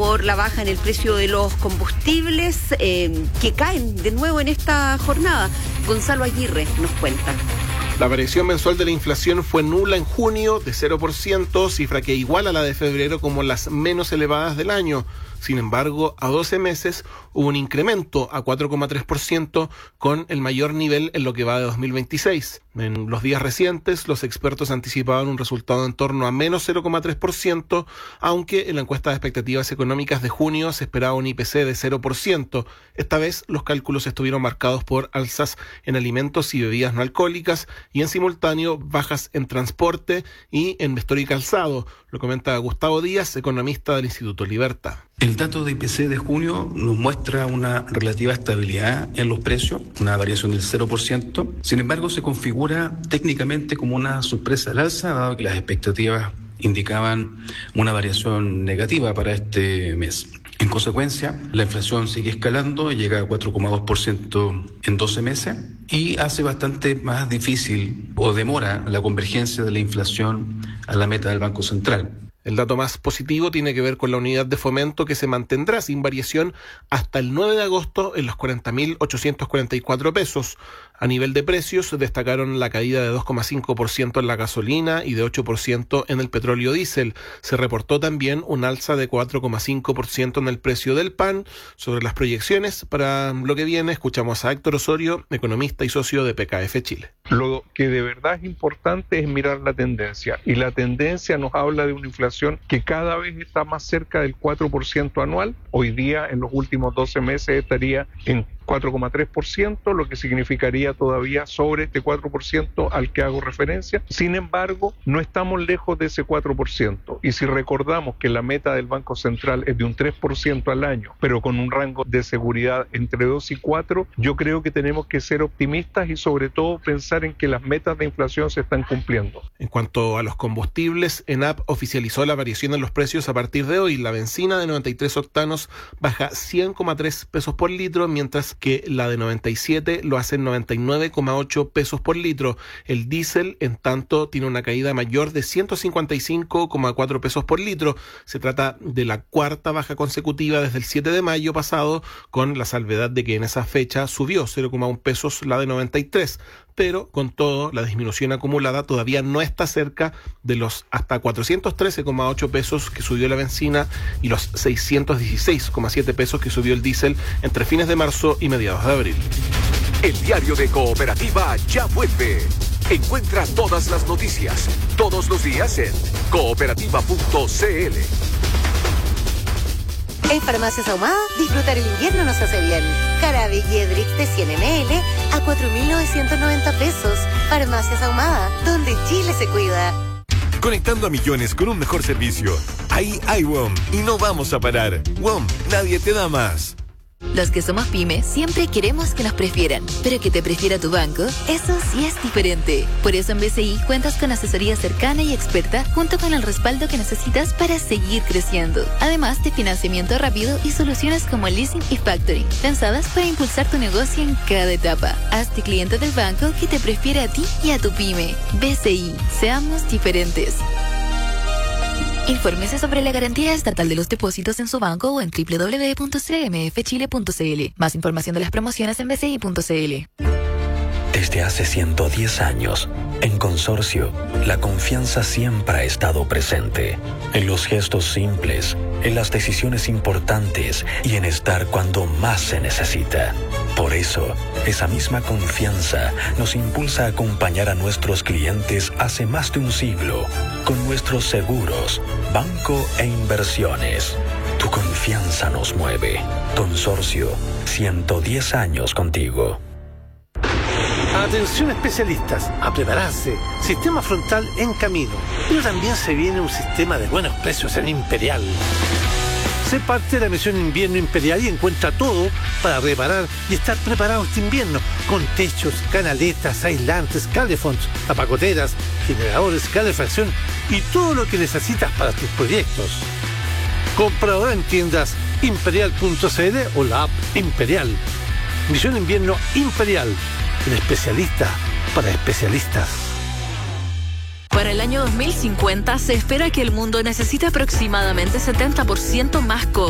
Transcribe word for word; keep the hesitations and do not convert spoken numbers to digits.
por la baja en el precio de los combustibles eh, que caen de nuevo en esta jornada. Gonzalo Aguirre nos cuenta. La variación mensual de la inflación fue nula en junio, de cero por ciento, cifra que iguala a la de febrero como las menos elevadas del año. Sin embargo, a doce meses hubo un incremento a cuatro coma tres por ciento, con el mayor nivel en lo que va de dos mil veintiséis. En los días recientes, los expertos anticipaban un resultado en torno a menos cero coma tres por ciento, aunque en la encuesta de expectativas económicas de junio se esperaba un I P C de cero por ciento. Esta vez, los cálculos estuvieron marcados por alzas en alimentos y bebidas no alcohólicas y en simultáneo bajas en transporte y en vestuario y calzado. Lo comenta Gustavo Díaz, economista del Instituto Libertad. El dato de I P C de junio nos muestra una relativa estabilidad en los precios, una variación del cero por ciento. Sin embargo, se configura técnicamente como una sorpresa al alza, dado que las expectativas indicaban una variación negativa para este mes. En consecuencia, la inflación sigue escalando, llega a cuatro coma dos por ciento en doce meses y hace bastante más difícil o demora la convergencia de la inflación a la meta del Banco Central. El dato más positivo tiene que ver con la unidad de fomento, que se mantendrá sin variación hasta el nueve de agosto en los cuarenta mil ochocientos cuarenta y cuatro pesos. A nivel de precios, destacaron la caída de dos coma cinco por ciento en la gasolina y de ocho por ciento en el petróleo diésel. Se reportó también un alza de cuatro coma cinco por ciento en el precio del pan. Sobre las proyecciones para lo que viene, escuchamos a Héctor Osorio, economista y socio de P K F Chile. Lo que de verdad es importante es mirar la tendencia, y la tendencia nos habla de una inflación que cada vez está más cerca del cuatro por ciento anual. Hoy día, en los últimos doce meses, estaría en cuatro coma tres por ciento, lo que significaría todavía sobre este cuatro por ciento al que hago referencia. Sin embargo, no estamos lejos de ese cuatro por ciento, y si recordamos que la meta del Banco Central es de un tres por ciento al año, pero con un rango de seguridad entre dos y cuatro, yo creo que tenemos que ser optimistas y sobre todo pensar en que las metas de inflación se están cumpliendo. En cuanto a los combustibles, ENAP oficializó la variación en los precios a partir de hoy. La benzina de noventa y tres octanos baja cien coma tres pesos por litro, mientras que la de noventa y siete lo hace en noventa y nueve coma ocho pesos por litro. El diésel, en tanto, tiene una caída mayor de ciento cincuenta y cinco coma cuatro pesos por litro. Se trata de la cuarta baja consecutiva desde el siete de mayo pasado, con la salvedad de que en esa fecha subió cero coma uno pesos la de noventa y tres. Pero, con todo, la disminución acumulada todavía no está cerca de los hasta cuatrocientos trece coma ocho pesos que subió la benzina y los seiscientos dieciséis coma siete pesos que subió el diésel entre fines de marzo y mediados de abril. El diario de Cooperativa ya vuelve. Encuentra todas las noticias, todos los días en cooperativa punto c l. En Farmacias Ahumada, disfrutar el invierno nos hace bien. Jarabe Jedrix de cien mililitros a cuatro mil novecientos noventa pesos. Farmacias Ahumada, donde Chile se cuida. Conectando a millones con un mejor servicio. Ahí hay W O M y no vamos a parar. W O M, nadie te da más. Los que somos pymes siempre queremos que nos prefieran, pero que te prefiera tu banco, eso sí es diferente. Por eso en B C I cuentas con asesoría cercana y experta, junto con el respaldo que necesitas para seguir creciendo. Además de financiamiento rápido y soluciones como el leasing y factoring, pensadas para impulsar tu negocio en cada etapa. Hazte cliente del banco que te prefiere a ti y a tu pyme. B C I, seamos diferentes. Infórmese sobre la garantía estatal de los depósitos en su banco o en doble u doble u doble u punto c m f chile punto c l. Más información de las promociones en b c i punto c l. Desde hace ciento diez años, en Consorcio, la confianza siempre ha estado presente. En los gestos simples, en las decisiones importantes y en estar cuando más se necesita. Por eso, esa misma confianza nos impulsa a acompañar a nuestros clientes hace más de un siglo con nuestros seguros, banco e inversiones. Tu confianza nos mueve. Consorcio, ciento diez años contigo. Atención especialistas, a prepararse. Sistema frontal en camino. Pero también se viene un sistema de buenos precios en Imperial. Sé parte de la misión Invierno Imperial y encuentra todo para reparar y estar preparado este invierno, con techos, canaletas, aislantes, calefonds, tapacoteras, generadores, calefacción y todo lo que necesitas para tus proyectos. Compra ahora en tiendas imperial punto c l o la app Imperial. Misión Invierno Imperial, el especialista para especialistas. Para el año dos mil cincuenta se espera que el mundo necesite aproximadamente setenta por ciento más cobre.